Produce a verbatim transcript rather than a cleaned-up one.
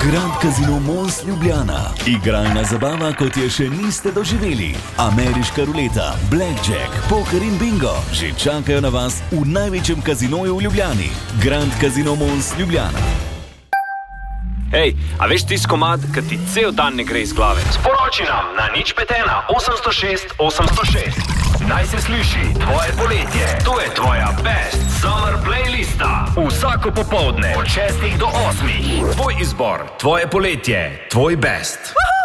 Grand Casino Mons Ljubljana. Igralna zabava, kot je še niste doživeli. Ameriška ruleta, blackjack, poker in bingo že čakajo na vas v največjem kazinoju v Ljubljani. Grand Casino Mons Ljubljana. Hej, a veš tis komad, ki ti cel dan ne gre iz glave? Sporoči nam na nič pet ena osemsto šest osemsto šest. Naj se sliši tvoje poletje. To je tvoja best summer playlista. Vsako popoldne od šestih do osmih. Tvoj izbor, tvoje poletje, tvoj best.